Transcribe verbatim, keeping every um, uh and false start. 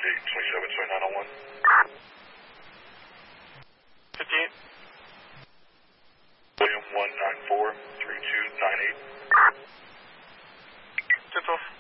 eight twenty-seven, sorry, nine oh one. fifty-eight. William one nine four three two nine eight. Tip off.